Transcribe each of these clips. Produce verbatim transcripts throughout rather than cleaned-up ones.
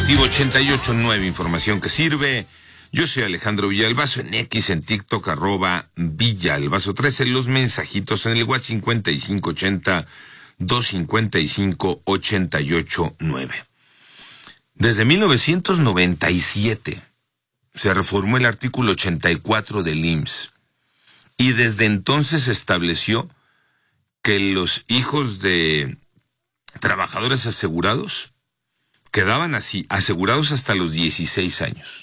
Informativo ochenta y ocho punto nueve, información que sirve. Yo soy Alejandro Villalbazo, en X, en TikTok, arroba Villalbazo trece, los mensajitos en el WhatsApp cincuenta y cinco ochenta, doscientos cincuenta y cinco, ochenta y ocho nueve. Desde mil novecientos noventa y siete se reformó el artículo ochenta y cuatro del I M S S y desde entonces se estableció que los hijos de trabajadores asegurados quedaban así, asegurados hasta los dieciséis años.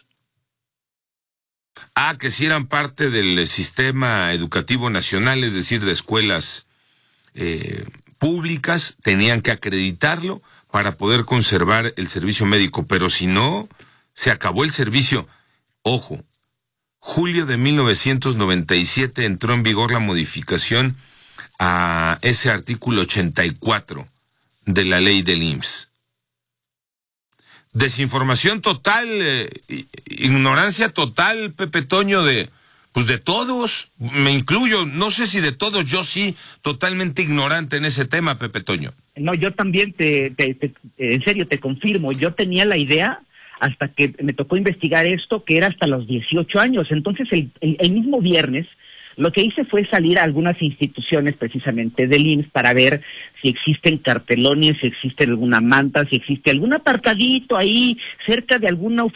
Ah, que si eran parte del sistema educativo nacional, es decir, de escuelas eh, públicas, tenían que acreditarlo para poder conservar el servicio médico, pero si no, se acabó el servicio. Ojo, julio de mil novecientos noventa y siete entró en vigor la modificación a ese artículo ochenta y cuatro de la ley del I M S S. Desinformación total, eh, ignorancia total, Pepe Toño, de pues de todos, me incluyo, no sé si de todos, yo sí, totalmente ignorante en ese tema, Pepe Toño. No, yo también te, te, te en serio te confirmo, yo tenía la idea hasta que me tocó investigar esto, que era hasta los dieciocho años. Entonces el, el, el mismo viernes lo que hice fue salir a algunas instituciones precisamente del I M S S para ver si existen cartelones, si existe alguna manta, si existe algún apartadito ahí cerca de alguna